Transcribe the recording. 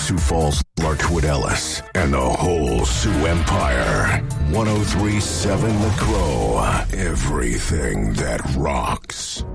Sioux Falls, Larkwood Ellis, and the whole Sioux Empire. 103.7 The Crow. Everything that rocks.